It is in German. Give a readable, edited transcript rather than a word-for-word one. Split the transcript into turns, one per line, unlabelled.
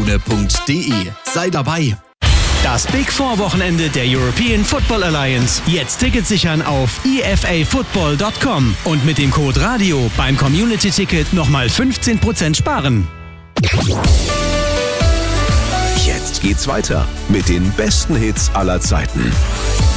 eFootballtribüne.de. Sei dabei.
Das Big Four Wochenende der European Football Alliance. Jetzt Tickets sichern auf efafootball.com und mit dem Code RADIO beim Community-Ticket nochmal 15% sparen.
Jetzt geht's weiter mit den besten Hits aller Zeiten.